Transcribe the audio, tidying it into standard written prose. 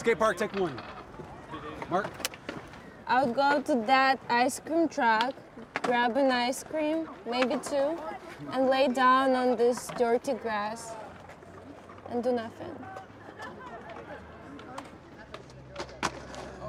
Skate park, take one. Mark? I would go to that ice cream truck, grab an ice cream, maybe two, and lay down on this dirty grass and do nothing.